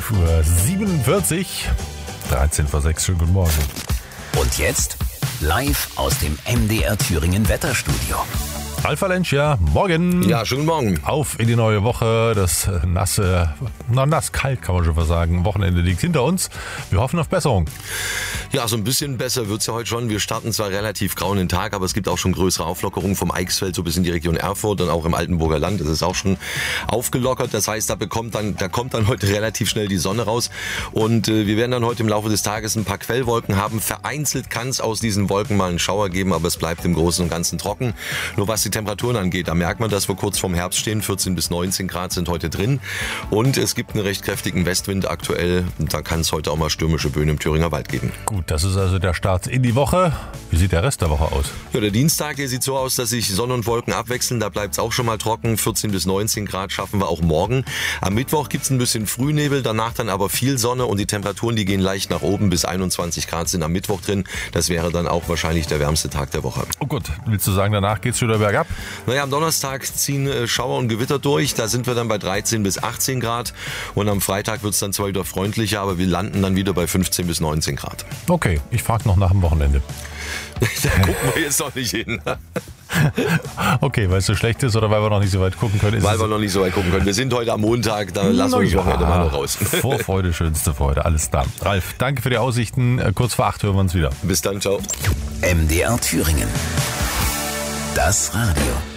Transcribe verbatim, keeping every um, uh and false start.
elf Uhr siebenundvierzig, dreizehn vor sechs, schönen guten Morgen. Und jetzt live aus dem M D R Thüringen Wetterstudio. Ralf Valencia, morgen. Ja, schönen Morgen. Auf in die neue Woche. Das nasse, na nass, kalt kann man schon fast sagen. Wochenende liegt hinter uns. Wir hoffen auf Besserung. Ja, so ein bisschen besser wird's ja heute schon. Wir starten zwar relativ grau in den Tag, aber es gibt auch schon größere Auflockerungen vom Eichsfeld so bis in die Region Erfurt und auch im Altenburger Land. Das ist auch schon aufgelockert. Das heißt, da bekommt dann, da kommt dann heute relativ schnell die Sonne raus. Und äh, wir werden dann heute im Laufe des Tages ein paar Quellwolken haben. Vereinzelt kann es aus diesen Wolken mal einen Schauer geben, aber es bleibt im Großen und Ganzen trocken. Nur was die Temperaturen angeht, da merkt man, dass wir kurz vorm Herbst stehen. vierzehn bis neunzehn Grad sind heute drin. Und es gibt einen recht kräftigen Westwind aktuell. Da kann es heute auch mal stürmische Böen im Thüringer Wald geben. Gut, das ist also der Start in die Woche. Wie sieht der Rest der Woche aus? Ja, der Dienstag, der sieht so aus, dass sich Sonne und Wolken abwechseln. Da bleibt es auch schon mal trocken. vierzehn bis neunzehn Grad schaffen wir auch morgen. Am Mittwoch gibt es ein bisschen Frühnebel, danach dann aber viel Sonne und die Temperaturen, die gehen leicht nach oben. Bis einundzwanzig Grad sind am Mittwoch drin. Das wäre dann auch wahrscheinlich der wärmste Tag der Woche. Oh Gott, willst du sagen, danach geht's wieder bergab? Naja, am Donnerstag ziehen äh, Schauer und Gewitter durch. Da sind wir dann bei dreizehn bis achtzehn Grad. Und am Freitag wird es dann zwar wieder freundlicher, aber wir landen dann wieder bei fünfzehn bis neunzehn Grad. Okay, ich frage noch nach dem Wochenende. Da gucken wir jetzt noch nicht hin. Okay, weil es so schlecht ist oder weil wir noch nicht so weit gucken können? Ist weil wir noch nicht so weit gucken können. Wir sind heute am Montag, da lassen wir das Wochenende mal noch raus. Vorfreude, schönste Freude, alles da. Ralf, danke für die Aussichten. Kurz vor acht hören wir uns wieder. Bis dann, ciao. M D R Thüringen. Das Radio.